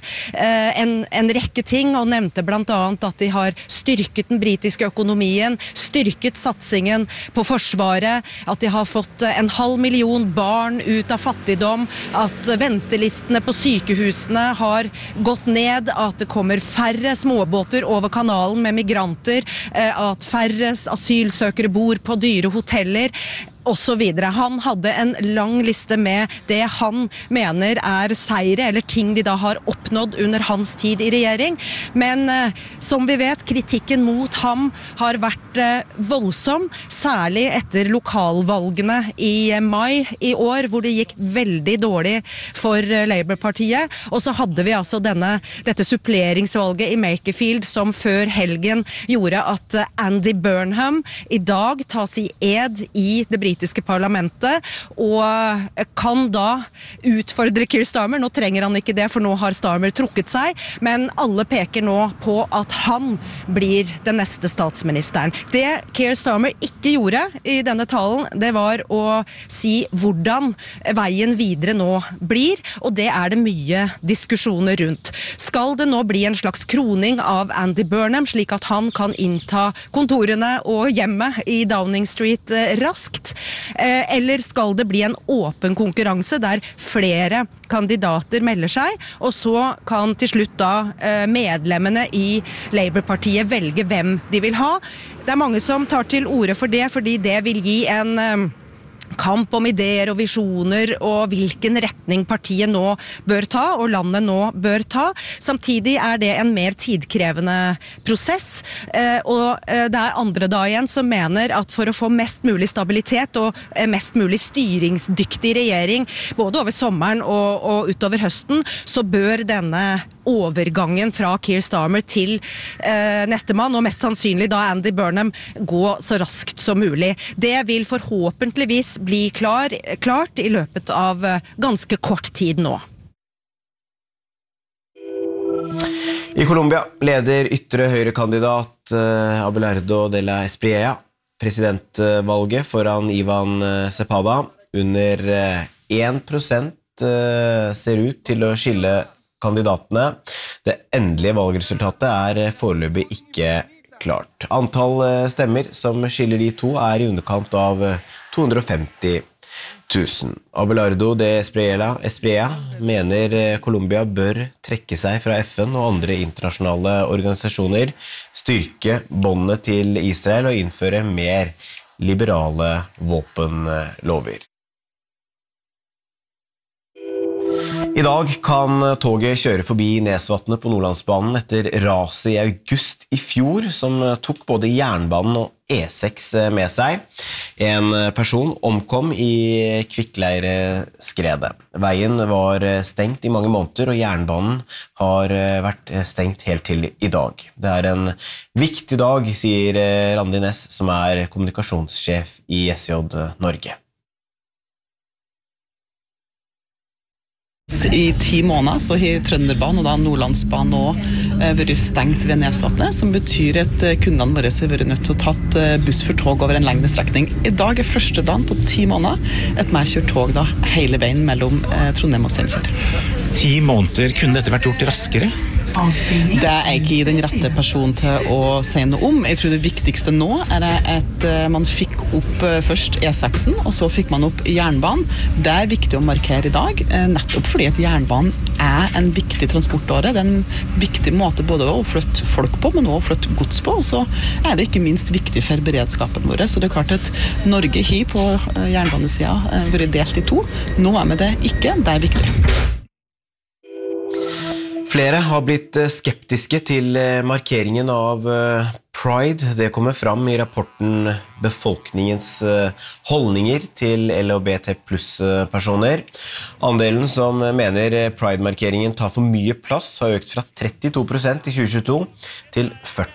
En rekke ting, og nevnte blant annet at de har styrket den britiske økonomien, styrket satsingen på forsvaret, at de har fått 500 000 barn ut av fattigdom, at ventelistene på sykehusene har gått ned, at det kommer færre småbåter over kanalen med migranter, at færre asylsøkere bor på dyre hoteller, og så videre. Han hadde en lang liste med det han mener seire, eller ting de da har oppnådd under hans tid i regjering. Men som vi vet, kritikken mot ham har vært voldsom, særlig etter lokalvalgene i mai i år, hvor det gikk veldig dårlig for Labour-partiet. Og så hadde vi altså dette suppleringsvalget i Makerfield, som før helgen gjorde at Andy Burnham i dag tas i ed i det britiske parlamentet, og kan da utfordre Keir Starmer. Nå trenger han ikke det, for nå har Starmer trukket seg, men alle peker nå på at han blir den neste statsministeren. Det Keir Starmer ikke gjorde i denne talen, det var å si hvordan veien videre nå blir, og det det mye diskusjoner rundt. Skal det nå bli en slags kroning av Andy Burnham, slik at han kan innta kontorene og hjemmet i Downing Street raskt? Eller skal det bli en åpen konkurranse der flere kandidater melder seg, og så kan til slutt da medlemmene i Labour-partiet velge hvem de vil ha? Det mange som tar til orde for det, fordi det vil gi en kamp om ideer og visjoner og hvilken retning partiet nå bør ta, og landet nå bør ta. Samtidig det en mer tidkrevende prosess, og det andre da igjen som mener at for å få mest mulig stabilitet og mest mulig styringsdyktig regjering, både over sommeren og utover høsten, så bør denne overgangen fra Keir Starmer til neste mann, og mest sannsynlig da Andy Burnham, gå så raskt som mulig. Det vil forhåpentligvis bli klart i løpet av ganske kort tid nå. I Colombia leder ytre høyrekandidat Abelardo de la Espriella presidentvalget foran Ivan Cepeda. Under 1% ser ut til å skille kandidatene. Det endelige valgresultatet foreløpig ikke klart. Antall stemmer som skiller de to i underkant av 250 000. Abelardo de Espriella mener Colombia bør trekke seg fra FN og andre internasjonale organisasjoner, styrke båndene til Israel og innføre mer liberale våpenlover. I dag kan toget kjøre forbi Nesvatnet på Nordlandsbanen etter raset i august i fjor, som tok både jernbanen og E6 med seg. En person omkom i Kvikkleireskredet. Veien var stengt i mange måneder, og jernbanen har vært stengt helt til i dag. Det en viktig dag, sier Randi Næss, som kommunikasjonssjef i SJ Norge. I 10 måneder så har Trønderbanen og da Nordlandsbanen også vært stengt ved Nesvatnet, som betyr at kundene våre har vært nødt til å tatt buss for tog over en lengre strekning. I dag første dagen på 10 måneder at vi kjører tog da hele veien mellom Trondheim og Steinkjer. 10 måneder, kunne dette vært gjort raskere? Det jeg ikke den rette personen til å si noe om. Jeg tror det viktigste nå at man fikk opp først E6-en, og så fikk man opp jernbanen. Det viktig å markere i dag, nettopp fordi at jernbanen en viktig transportåre. Det en viktig måte både å flytte folk på, men også å flytte gods på. Og så det ikke minst viktig for beredskapen vår. Så det klart at Norge har på jernbanesiden vært delt i 2. Nå vi det ikke. Det viktig. Flere har blitt skeptiske til markeringen av Pride. Det kommer fram i rapporten Befolkningens holdninger til LHBT+-personer. Andelen som mener Pride-markeringen tar for mye plass har økt fra 32% i 2022 til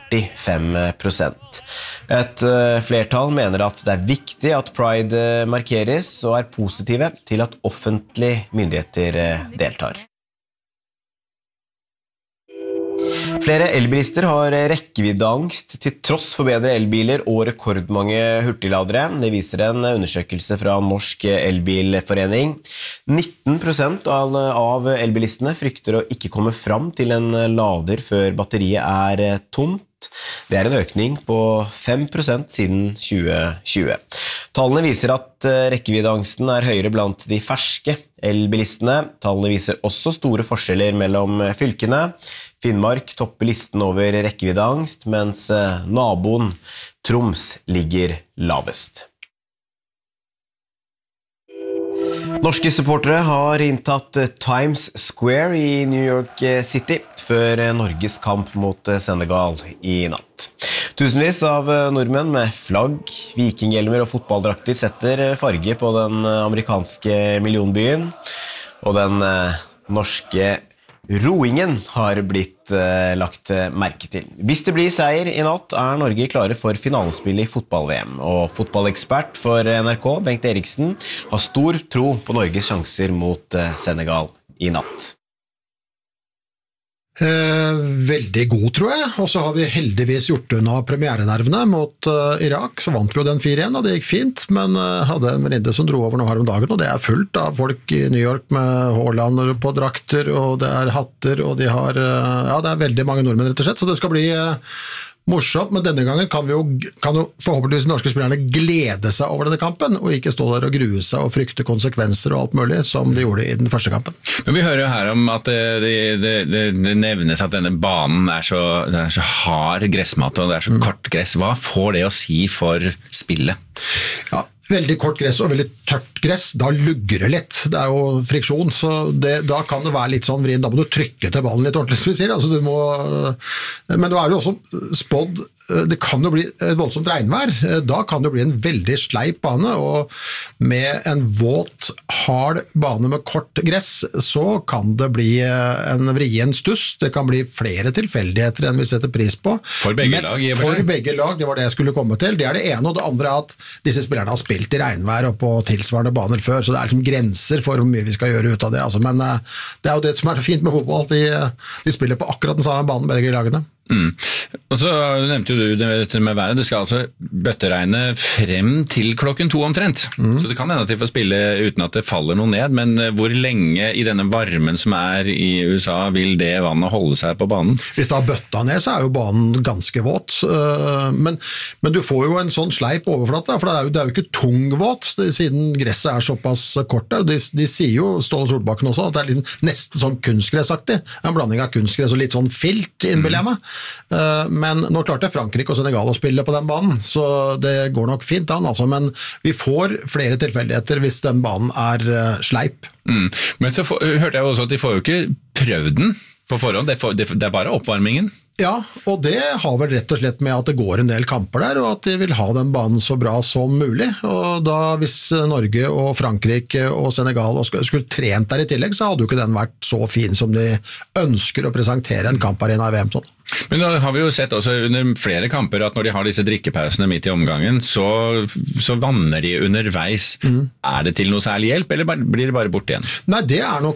45%. Et flertall mener at det viktig at Pride markeres og positive til at offentlige myndigheter deltar. Flere elbilister har rekkeviddeangst til tross for bedre elbiler og rekordmange hurtigladere. Det viser en undersøkelse fra Norsk Elbilforening. 19% av elbilistene frykter å ikke komme fram til en lader før batteriet tomt. Det en økning på 5% siden 2020. Tallene viser at rekkeviddeangsten høyere blant de ferske elbilistene. Tallene viser også store forskjeller mellom fylkene. Finnmark topper listen over rekkeviddeangst, mens naboen Troms ligger lavest. Norske supportere har inntatt Times Square i New York City før Norges kamp mot Senegal i natt. Tusenvis av nordmenn med flagg, vikinghjelmer og fotballdrakter setter farge på den amerikanske millionbyen, og den norske roingen har blitt lagt merke til. Hvis det blir seier i natt, Norge klare for finalespillet i fotball-VM, og fotballekspert for NRK, Bengt Eriksen, har stor tro på Norges sjanser mot Senegal i natt. Veldig god, tror jeg, og så har vi heldigvis gjort unna premierenervene mot Irak, så vant vi jo den 4-1, og det gikk fint, men hadde en venninne som dro over nå her om dagen, og det fullt av folk i New York med Haaland på drakter, og det hatter, og de har, ja, det veldig mange nordmenn rett og slett, så det skal bli morsomt, men denne gangen kan jo forhåpentligvis de norske spillerne glede seg over denne kampen, og ikke stå der og grue seg og frykte konsekvenser og alt mulig, som de gjorde i den første kampen. Men vi hører jo her om at det nevnes at denne banen så hard gressmatte, og det så kort gress. Hva får det å si for spillet? Ja, veldig kort gress og veldig tørt gress, da lugger det litt. Det er jo friksjon, så da kan det være litt sånn vrien. Da må du trykke til ballen litt ordentlig, som vi sier. Altså, men nå er det jo også spådd, det kan jo bli et voldsomt regnvær. Da kan det bli en veldig sleip bane, og med en våt, hard bane med kort gress, så kan det bli en vrien stuss. Det kan bli flere tilfeldigheter enn vi setter pris på. For begge lag, i og for seg. For begge lag, det var det jeg skulle komme til. Det er det ene, og det andre er at disse spillerne har spilt i regnvær og på tilsvarende baner før, så det er liksom grenser for hvor mye vi skal gjøre ut av det. Altså, men det er jo det som er fint med fotball, at de spiller på akkurat den samme banen begge lagene. Og så nevnte du det med været. Det skal altså bøtteregne frem til 2:00 omtrent. Så det kan hende at de får spille uten at det faller noe ned, men hvor lenge i denne varmen som er i USA vil det vannet holde seg på banen? Hvis det har bøtta ned, så er jo banen ganske våt, men du får jo en sånn sleip overflate, for det er jo ikke tungvåt, siden gresset er såpass kort der. De sier jo, Ståle Solbakken også, at det er liksom nesten sånn kunstgressaktig, en blanding av kunstgress og litt sånn filt, innbiller jeg meg. Men nå klarte Frankrike og Senegal å spille på den banen, så det går nok fint an, altså. Men vi får flere tilfeldigheter hvis den banen er sleip. Men så hørte jeg også at de får jo ikke prøvd den på forhånd, det er bare oppvarmingen. Ja, og det har vel rett og slett med at det går en del kamper der, og at de vil ha den banen så bra som mulig. Og da, hvis Norge og Frankrike og Senegal skulle trent der i tillegg, så hadde jo ikke den vært så fin som de ønsker å presentere en kamparena i VM sånn. Men da har vi jo sett også under flere kamper at når de har disse drikkepausene midt i omgangen, så vanner de underveis. Er det til noe særlig hjelp, eller blir det bare bort igjen? Nei, det er nok